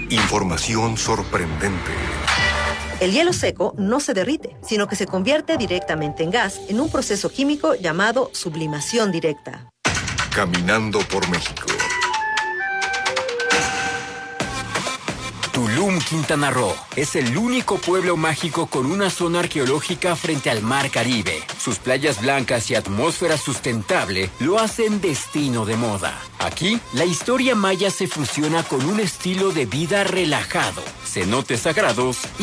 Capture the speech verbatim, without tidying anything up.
Información sorprendente. El hielo seco no se derrite, sino que se convierte directamente en gas en un proceso químico llamado sublimación directa. Caminando por México. Tulum, Quintana Roo, es el único pueblo mágico con una zona arqueológica frente al Mar Caribe. Sus playas blancas y atmósfera sustentable lo hacen destino de moda. Aquí, la historia maya se fusiona con un estilo de vida relajado, cenotes sagrados y